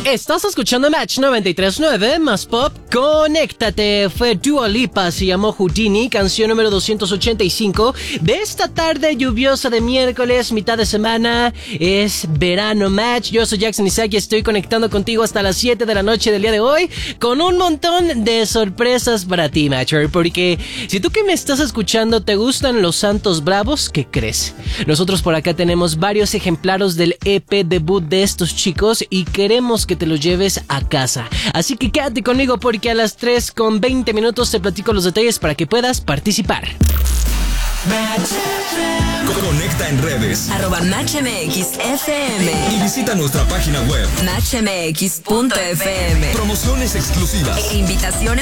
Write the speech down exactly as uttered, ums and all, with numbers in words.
Estás escuchando Match noventa y tres punto nueve, más pop, conéctate. Fue Dua Lipa, se llamó Houdini, canción número doscientos ochenta y cinco de esta tarde lluviosa de miércoles, mitad de semana. Es verano Match. Yo soy Jackson Isaac y estoy conectando contigo hasta las siete de la noche del día de hoy con un montón de sorpresas para ti, Matcher. Porque si tú que me estás escuchando te gustan los Santos Bravos, ¿qué crees? Nosotros por acá tenemos varios ejemplares del E P debut de estos chicos y queremos que te los lleves a casa. Así que quédate conmigo porque a las tres con veinte minutos te platico los detalles para que puedas participar. Conecta en redes arroba Match M X F M y visita nuestra página web match m x punto f m. Promociones exclusivas E invitaciones